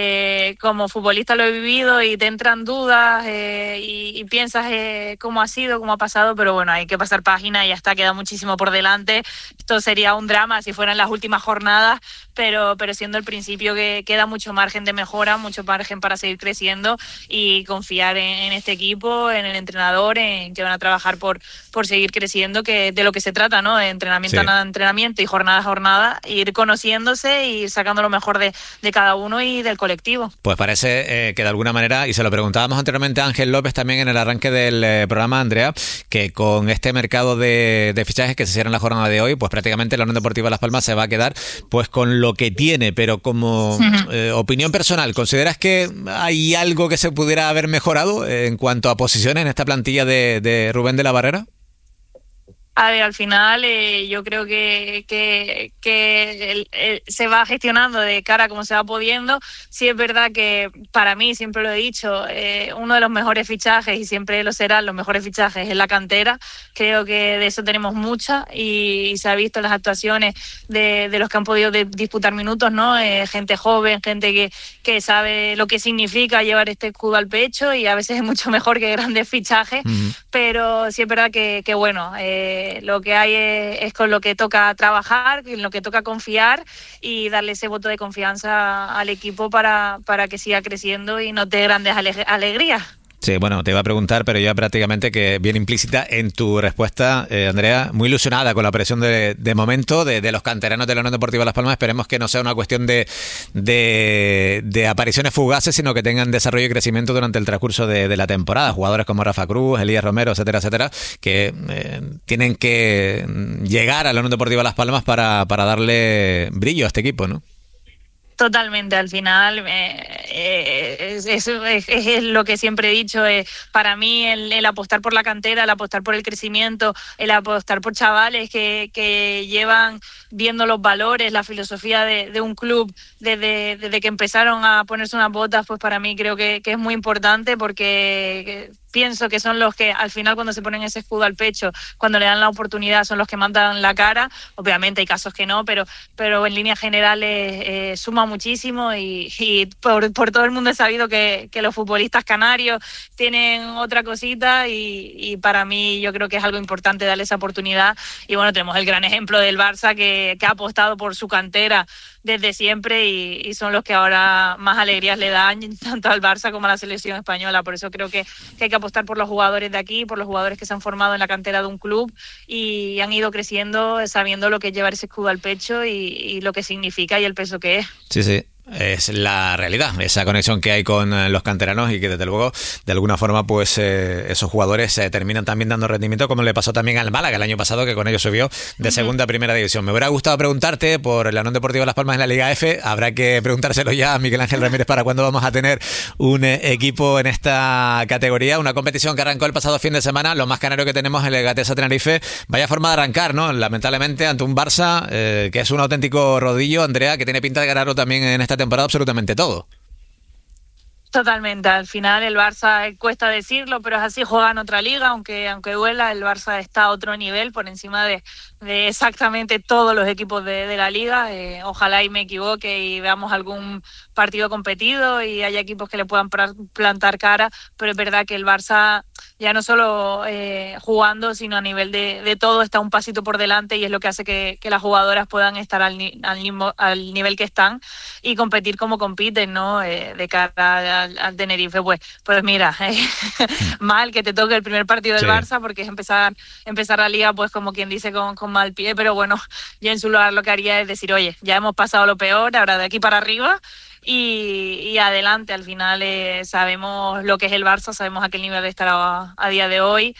Speaker 17: como futbolista lo he vivido y te entran dudas y piensas cómo ha sido, cómo ha pasado, pero bueno, hay que pasar página y ya está, queda muchísimo por delante. Esto sería un drama si fueran las últimas jornadas, pero siendo el principio, que queda mucho margen de mejora, mucho margen para seguir creciendo, y confiar en este equipo, en el entrenador, en que van a trabajar por seguir creciendo, que de lo que se trata, ¿no? De entrenamiento a entrenamiento y jornada a jornada, ir conociéndose y ir sacando lo mejor de cada uno y del colectivo.
Speaker 2: Pues parece que de alguna manera, y se lo preguntábamos anteriormente a Ángel López también en el arranque del programa, Andrea, que con este mercado de fichajes que se cierra en la jornada de hoy, pues prácticamente la Unión Deportiva Las Palmas se va a quedar pues con lo que tiene, pero como opinión personal, ¿consideras que hay algo que se pudiera haber mejorado en cuanto a posiciones en esta plantilla de Rubén de la Barrera?
Speaker 17: A ver, al final yo creo que se va gestionando de cara a cómo se va pudiendo. Sí es verdad que para mí, siempre lo he dicho, uno de los mejores fichajes, y siempre lo serán los mejores fichajes, es la cantera. Creo que de eso tenemos mucha y se ha visto en las actuaciones de los que han podido disputar minutos, ¿no? Gente joven, gente que sabe lo que significa llevar este escudo al pecho, y a veces es mucho mejor que grandes fichajes, pero sí es verdad que bueno, lo que hay es con lo que toca trabajar, en lo que toca confiar y darle ese voto de confianza al equipo para que siga creciendo y nos dé grandes alegrías.
Speaker 2: Sí, bueno, te iba a preguntar, pero ya prácticamente que viene implícita en tu respuesta, Andrea, muy ilusionada con la operación de momento de los canteranos de la Unión Deportiva Las Palmas. Esperemos que no sea una cuestión de apariciones fugaces, sino que tengan desarrollo y crecimiento durante el transcurso de la temporada. Jugadores como Rafa Cruz, Elías Romero, etcétera, etcétera, que tienen que llegar a la Unión Deportiva Las Palmas para darle brillo a este equipo, ¿no?
Speaker 17: Totalmente, al final es lo que siempre he dicho, para mí el apostar por la cantera, el apostar por el crecimiento, el apostar por chavales que llevan viendo los valores, la filosofía de un club desde que empezaron a ponerse unas botas, pues para mí creo que es muy importante, porque pienso que son los que al final, cuando se ponen ese escudo al pecho, cuando le dan la oportunidad, son los que mandan la cara. Obviamente hay casos que no, pero en líneas generales suma muchísimo, y por todo el mundo he sabido que los futbolistas canarios tienen otra cosita, y para mí yo creo que es algo importante darle esa oportunidad. Y bueno, tenemos el gran ejemplo del Barça que ha apostado por su cantera desde siempre, y son los que ahora más alegrías le dan tanto al Barça como a la selección española. Por eso creo que hay que apostar por los jugadores de aquí, por los jugadores que se han formado en la cantera de un club y han ido creciendo sabiendo lo que es llevar ese escudo al pecho y lo que significa y el peso que es.
Speaker 2: Sí, sí. Es la realidad, esa conexión que hay con los canteranos, y que desde luego de alguna forma pues esos jugadores terminan también dando rendimiento, como le pasó también al Málaga el año pasado, que con ellos subió de segunda a primera división. Me hubiera gustado preguntarte por la Unión Deportiva Las Palmas en la Liga F. Habrá que preguntárselo ya a Miguel Ángel Ramírez para cuándo vamos a tener un equipo en esta categoría. Una competición que arrancó el pasado fin de semana. Lo más canario que tenemos en el Gatesa Tenerife. Vaya forma de arrancar, ¿no? Lamentablemente ante un Barça que es un auténtico rodillo, Andrea, que tiene pinta de ganarlo también en esta temporada absolutamente todo.
Speaker 17: Totalmente, al final el Barça, cuesta decirlo, pero es así, juega en otra liga, aunque duela, el Barça está a otro nivel, por encima de exactamente todos los equipos de la liga. Ojalá y me equivoque y veamos algún partido competido y haya equipos que le puedan plantar cara, pero es verdad que el Barça, ya no solo jugando, sino a nivel de todo, está un pasito por delante, y es lo que hace que las jugadoras puedan estar al nivel que están y competir como compiten, ¿no? De cara al Tenerife, pues mira, mal que te toque el primer partido del Barça, porque es empezar la liga, pues como quien dice, con mal pie, pero bueno, yo en su lugar lo que haría es decir, oye, ya hemos pasado lo peor, ahora de aquí para arriba, y adelante. Al final sabemos lo que es el Barça, sabemos a qué nivel está a día de hoy.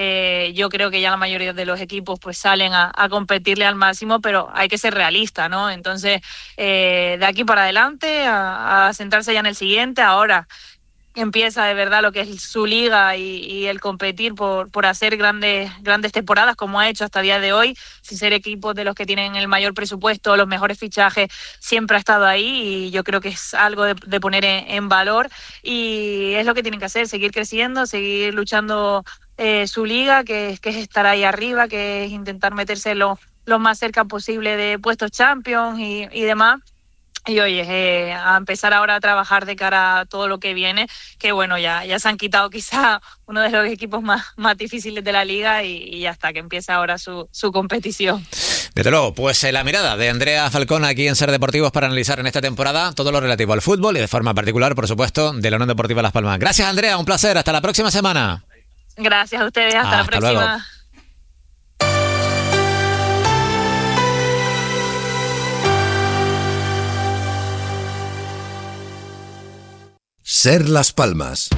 Speaker 17: Yo creo que ya la mayoría de los equipos pues salen a competirle al máximo, pero hay que ser realista, ¿no? Entonces, de aquí para adelante, a centrarse ya en el siguiente. Ahora empieza de verdad lo que es su liga y el competir por hacer grandes temporadas, como ha hecho hasta el día de hoy, sin ser equipos de los que tienen el mayor presupuesto, los mejores fichajes. Siempre ha estado ahí, y yo creo que es algo de poner en valor, y es lo que tienen que hacer, seguir creciendo, seguir luchando su liga, que es estar ahí arriba, que es intentar meterse lo más cerca posible de puestos Champions y demás. Y oye, a empezar ahora a trabajar de cara a todo lo que viene, que bueno, ya se han quitado quizá uno de los equipos más difíciles de la liga, y ya está, que empieza ahora su competición.
Speaker 2: Desde luego, pues la mirada de Andrea Falcón aquí en Ser Deportivos para analizar en esta temporada todo lo relativo al fútbol, y de forma particular, por supuesto, de la Unión Deportiva Las Palmas. Gracias, Andrea, un placer, hasta la próxima semana.
Speaker 17: Gracias a ustedes, hasta la próxima.
Speaker 2: Luego.
Speaker 1: Ser Las Palmas.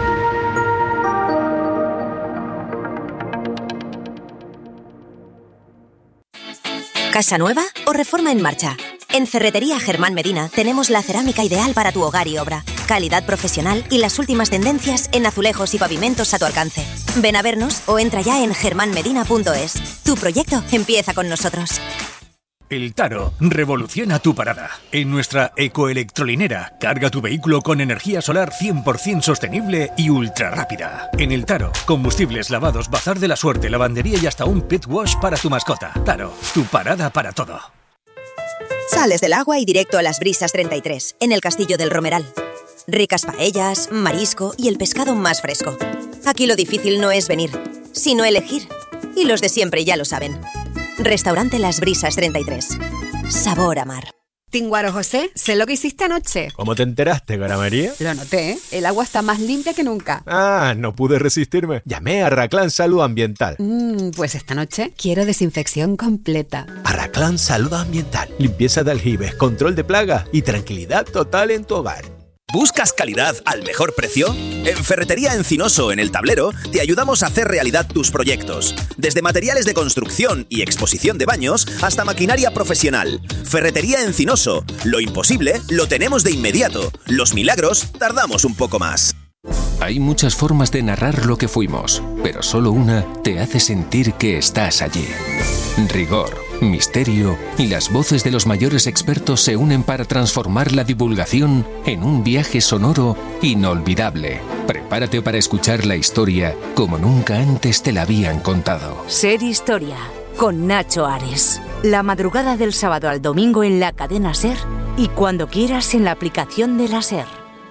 Speaker 18: ¿Casa nueva o reforma en marcha? En Ferretería Germán Medina tenemos la cerámica ideal para tu hogar y obra. Calidad profesional y las últimas tendencias en azulejos y pavimentos a tu alcance. Ven a vernos o entra ya en germanmedina.es. Tu proyecto empieza con nosotros.
Speaker 8: El Taro revoluciona tu parada. En nuestra ecoelectrolinera, carga tu vehículo con energía solar 100% sostenible y ultra rápida. En El Taro, combustibles, lavados, bazar de la suerte, lavandería y hasta un pet wash para tu mascota. Taro, tu parada para todo.
Speaker 18: Sales del agua y directo a Las Brisas 33, en el Castillo del Romeral. Ricas paellas, marisco y el pescado más fresco. Aquí lo difícil no es venir, sino elegir. Y los de siempre ya lo saben. Restaurante Las Brisas 33. Sabor a mar.
Speaker 19: Tinguaro José, sé lo que hiciste anoche.
Speaker 14: ¿Cómo te enteraste, Gara María?
Speaker 19: Lo noté, ¿eh? El agua está más limpia que nunca.
Speaker 14: Ah, no pude resistirme. Llamé a Arraclán Salud Ambiental.
Speaker 19: Pues esta noche quiero desinfección completa.
Speaker 14: Arraclán Salud Ambiental. Limpieza de aljibes, control de plagas y tranquilidad total en tu hogar.
Speaker 7: ¿Buscas calidad al mejor precio? En Ferretería Encinoso, en El Tablero, te ayudamos a hacer realidad tus proyectos. Desde materiales de construcción y exposición de baños hasta maquinaria profesional. Ferretería Encinoso. Lo imposible lo tenemos de inmediato. Los milagros tardamos un poco más.
Speaker 20: Hay muchas formas de narrar lo que fuimos, pero solo una te hace sentir que estás allí. Rigor, misterio y las voces de los mayores expertos se unen para transformar la divulgación en un viaje sonoro inolvidable. Prepárate para escuchar la historia como nunca antes te la habían contado.
Speaker 21: Ser Historia, con Nacho Ares. La madrugada del sábado al domingo en la cadena SER y cuando quieras en la aplicación de la SER.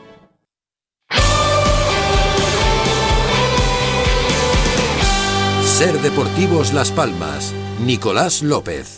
Speaker 1: Ser Deportivos Las Palmas. Nicolás López.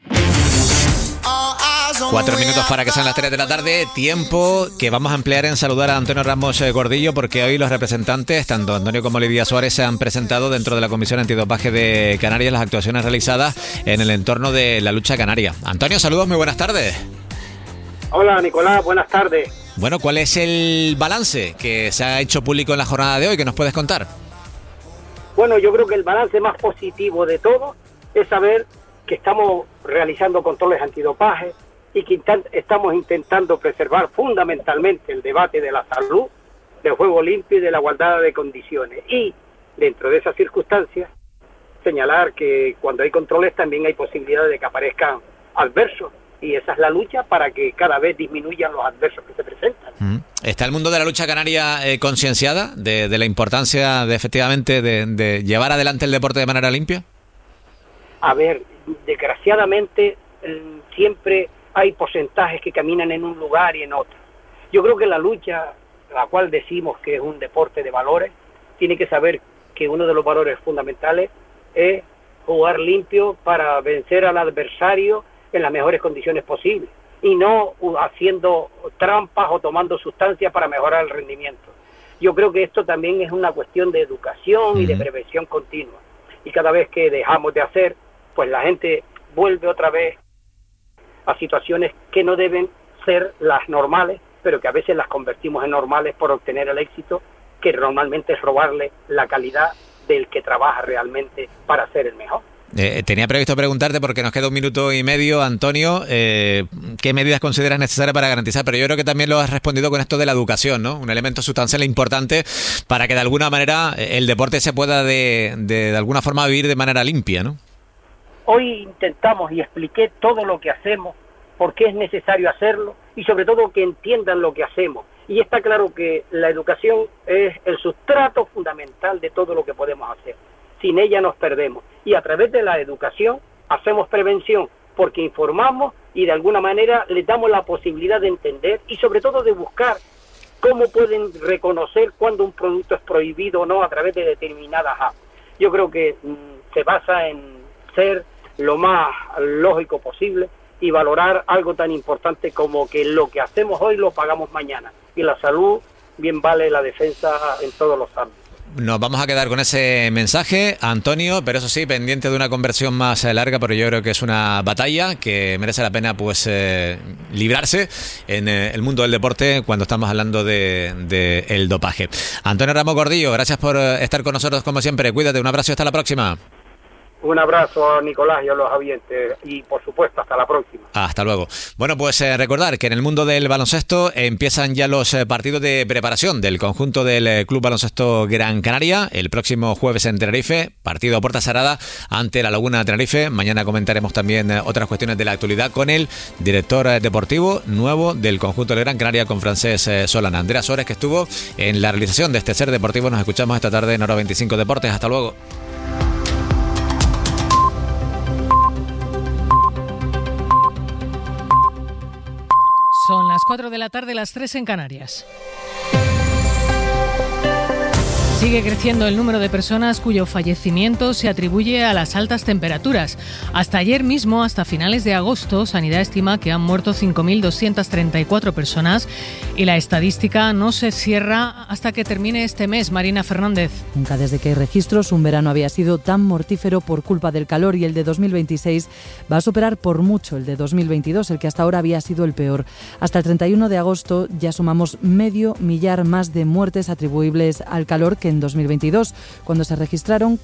Speaker 2: 4 minutos para que sean las 3 de la tarde, tiempo que vamos a emplear en saludar a Antonio Ramos Gordillo, porque hoy los representantes, tanto Antonio como Lidia Suárez, se han presentado dentro de la Comisión Antidopaje de Canarias las actuaciones realizadas en el entorno de la lucha canaria. Antonio, saludos, muy buenas tardes.
Speaker 22: Hola Nicolás, buenas tardes.
Speaker 2: Bueno, ¿cuál es el balance que se ha hecho público en la jornada de hoy que nos puedes contar?
Speaker 22: Bueno, yo creo que el balance más positivo de todo es saber que estamos realizando controles antidopaje y que estamos intentando preservar fundamentalmente el debate de la salud, del juego limpio y de la igualdad de condiciones. Y dentro de esas circunstancias, señalar que cuando hay controles también hay posibilidad de que aparezcan adversos. Y esa es la lucha para que cada vez disminuyan los adversos que se presentan.
Speaker 2: ¿Está el mundo de la lucha canaria concienciada de la importancia de efectivamente de llevar adelante el deporte de manera limpia?
Speaker 22: A ver, desgraciadamente siempre hay porcentajes que caminan en un lugar y en otro. Yo creo que la lucha, la cual decimos que es un deporte de valores, tiene que saber que uno de los valores fundamentales es jugar limpio para vencer al adversario en las mejores condiciones posibles y no haciendo trampas o tomando sustancias para mejorar el rendimiento. Yo creo que esto también es una cuestión de educación y de prevención continua. Y cada vez que dejamos de hacer, pues la gente vuelve otra vez a situaciones que no deben ser las normales, pero que a veces las convertimos en normales por obtener el éxito, que normalmente es robarle la calidad del que trabaja realmente para ser el mejor.
Speaker 2: Tenía previsto preguntarte, porque nos queda 1 minuto y medio, Antonio, ¿qué medidas consideras necesarias para garantizar? Pero yo creo que también lo has respondido con esto de la educación, ¿no? Un elemento sustancial e importante para que de alguna manera el deporte se pueda de alguna forma vivir de manera limpia, ¿no?
Speaker 22: Hoy intentamos y expliqué todo lo que hacemos, por qué es necesario hacerlo y sobre todo que entiendan lo que hacemos. Y está claro que la educación es el sustrato fundamental de todo lo que podemos hacer. Sin ella nos perdemos. Y a través de la educación hacemos prevención, porque informamos y de alguna manera les damos la posibilidad de entender y sobre todo de buscar cómo pueden reconocer cuando un producto es prohibido o no a través de determinadas apps. Yo creo que se basa en ser lo más lógico posible y valorar algo tan importante como que lo que hacemos hoy lo pagamos mañana. Y la salud bien vale la defensa en todos los ámbitos.
Speaker 2: Nos vamos a quedar con ese mensaje, Antonio, pero eso sí, pendiente de una conversión más larga, porque yo creo que es una batalla que merece la pena pues librarse en el mundo del deporte cuando estamos hablando de el dopaje. Antonio Ramos Gordillo, gracias por estar con nosotros como siempre. Cuídate, un abrazo y hasta la próxima.
Speaker 22: Un abrazo, Nicolás, y a los oyentes, y por supuesto, hasta la próxima.
Speaker 2: Hasta luego. Bueno, pues recordar que en el mundo del baloncesto empiezan ya los partidos de preparación del conjunto del Club Baloncesto Gran Canaria. El próximo jueves en Tenerife, partido a puerta cerrada ante la Laguna Tenerife. Mañana comentaremos también otras cuestiones de la actualidad con el director deportivo nuevo del conjunto de Gran Canaria, con Francés Solana. Andrea Suárez, que estuvo en la realización de este Ser Deportivo. Nos escuchamos esta tarde en Hora 25 Deportes. Hasta luego.
Speaker 4: Son las 4 de la tarde, las 3 en Canarias. Sigue creciendo el número de personas cuyo fallecimiento se atribuye a las altas temperaturas. Hasta ayer mismo, hasta finales de agosto, Sanidad estima que han muerto 5.234 personas y la estadística no se cierra hasta que termine este mes. Marina Fernández.
Speaker 5: Nunca desde que hay registros un verano había sido tan mortífero por culpa del calor, y el de 2026 va a superar por mucho el de 2022, el que hasta ahora había sido el peor. Hasta el 31 de agosto ya sumamos 500.000 más de muertes atribuibles al calor que en 2022, cuando se registraron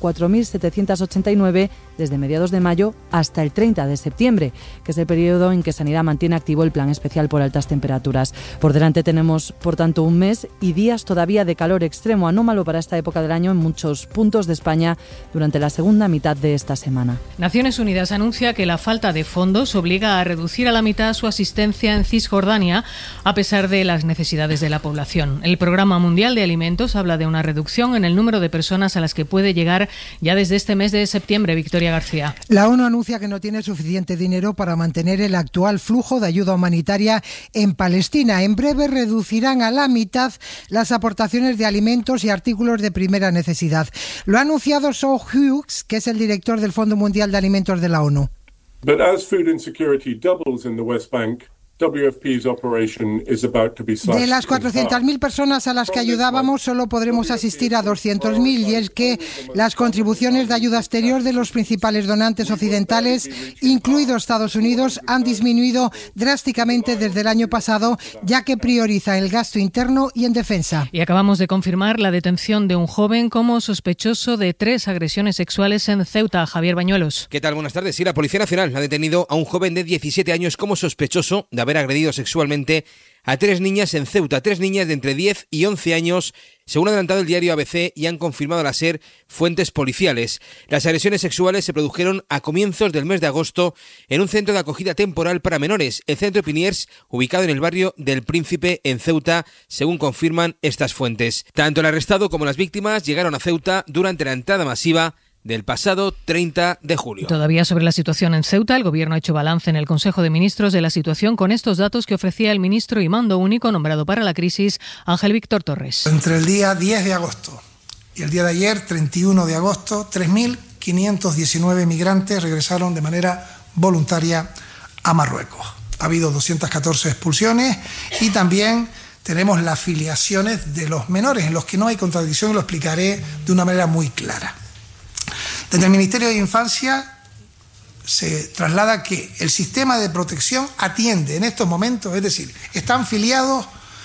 Speaker 5: 4.789 desde mediados de mayo hasta el 30 de septiembre, que es el periodo en que Sanidad mantiene activo el plan especial por altas temperaturas. Por delante tenemos, por tanto, un mes y días todavía de calor extremo, anómalo para esta época del año en muchos puntos de España durante la segunda mitad de esta semana.
Speaker 4: Naciones Unidas anuncia que la falta de fondos obliga a reducir a la mitad su asistencia en Cisjordania, a pesar de las necesidades de la población. El Programa Mundial de Alimentos habla de una reducción en el número de personas a las que puede llegar ya desde este mes de septiembre. Victoria García.
Speaker 23: La ONU anuncia que no tiene suficiente dinero para mantener el actual flujo de ayuda humanitaria en Palestina. En breve reducirán a la mitad las aportaciones de alimentos y artículos de primera necesidad. Lo ha anunciado Shaw Hughes, que es el director del Fondo Mundial de Alimentos de la ONU.
Speaker 24: But as food insecurity doubles in the West Bank, WFP's operation is about to be slashed.
Speaker 23: De las 400.000 personas a las que ayudábamos, solo podremos asistir a 200.000, y es que las contribuciones de ayuda exterior de los principales donantes occidentales, incluido Estados Unidos, han disminuido drásticamente desde el año pasado, ya que prioriza el gasto interno y en defensa.
Speaker 4: Y acabamos de confirmar la detención de un joven como sospechoso de 3 agresiones sexuales en Ceuta. Javier Bañuelos.
Speaker 25: ¿Qué tal? Buenas tardes. Sí, la Policía Nacional ha detenido a un joven de 17 años como sospechoso de haber agredido sexualmente a 3 niñas en Ceuta, 3 niñas de entre 10 y 11 años, según ha adelantado el diario ABC y han confirmado a la SER fuentes policiales. Las agresiones sexuales se produjeron a comienzos del mes de agosto en un centro de acogida temporal para menores, el Centro Piniers, ubicado en el barrio del Príncipe en Ceuta, según confirman estas fuentes. Tanto el arrestado como las víctimas llegaron a Ceuta durante la entrada masiva del pasado 30 de julio.
Speaker 4: Todavía sobre la situación en Ceuta, el Gobierno ha hecho balance en el Consejo de Ministros de la situación con estos datos que ofrecía el ministro y mando único nombrado para la crisis, Ángel Víctor Torres.
Speaker 26: Entre el día 10 de agosto y el día de ayer, 31 de agosto, 3.519 migrantes regresaron de manera voluntaria a Marruecos. Ha habido 214 expulsiones y también tenemos las filiaciones de los menores, en los que no hay contradicción, y lo explicaré de una manera muy clara. Desde el Ministerio de Infancia se traslada que el sistema de protección atiende en estos momentos, es decir, están filiados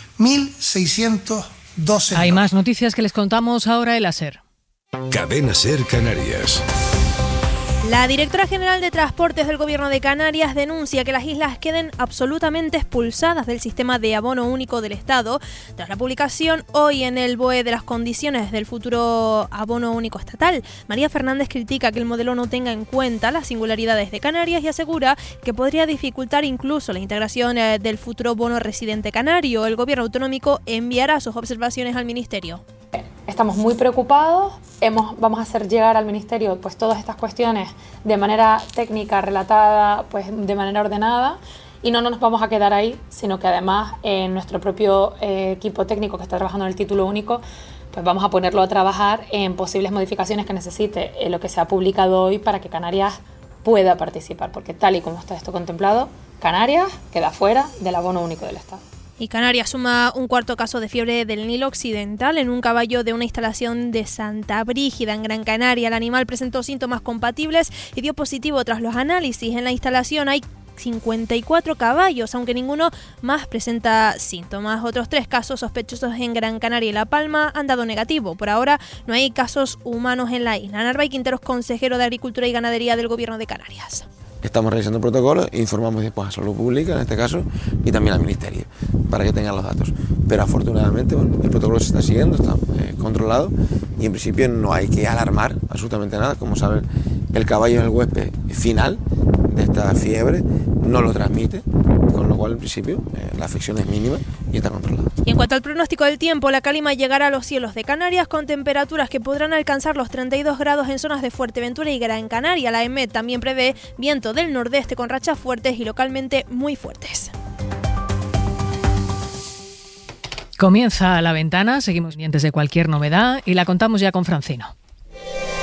Speaker 26: 1.612.
Speaker 4: Hay más noticias que les contamos ahora en la SER.
Speaker 16: Cadena SER Canarias.
Speaker 27: La directora general de Transportes del Gobierno de Canarias denuncia que las islas queden absolutamente expulsadas del sistema de abono único del Estado tras la publicación hoy en el BOE de las condiciones del futuro abono único estatal. María Fernández critica que el modelo no tenga en cuenta las singularidades de Canarias y asegura que podría dificultar incluso la integración del futuro bono residente canario. El Gobierno autonómico enviará sus observaciones al Ministerio.
Speaker 28: Estamos muy preocupados, vamos a hacer llegar al Ministerio pues todas estas cuestiones de manera técnica, relatada, pues de manera ordenada, y no nos vamos a quedar ahí, sino que además nuestro propio equipo técnico que está trabajando en el título único, pues vamos a ponerlo a trabajar en posibles modificaciones que necesite lo que se ha publicado hoy para que Canarias pueda participar, porque tal y como está esto contemplado, Canarias queda fuera del abono único del Estado.
Speaker 27: Y Canarias suma un cuarto caso de fiebre del Nilo Occidental en un caballo de una instalación de Santa Brígida, en Gran Canaria. El animal presentó síntomas compatibles y dio positivo tras los análisis. En la instalación hay 54 caballos, aunque ninguno más presenta síntomas. Otros 3 casos sospechosos en Gran Canaria y La Palma han dado negativo. Por ahora no hay casos humanos en la isla. Narváez Quinteros, consejero de Agricultura y Ganadería del Gobierno de Canarias.
Speaker 3: Estamos realizando protocolos e informamos después a Salud Pública, en este caso, y también al Ministerio, para que tengan los datos. Pero afortunadamente, bueno, el protocolo se está siguiendo, está controlado, y en principio no hay que alarmar absolutamente nada. Como saben, el caballo es el huésped final de esta fiebre, no lo transmite, con lo cual en principio la afección es mínima y está controlada.
Speaker 27: Y en cuanto al pronóstico del tiempo, la calima llegará a los cielos de Canarias con temperaturas que podrán alcanzar los 32 grados en zonas de Fuerteventura y Gran Canaria. La EMET también prevé viento del nordeste con rachas fuertes y localmente muy fuertes.
Speaker 4: Comienza La Ventana, seguimos pendientes de cualquier novedad y la contamos ya con Francino.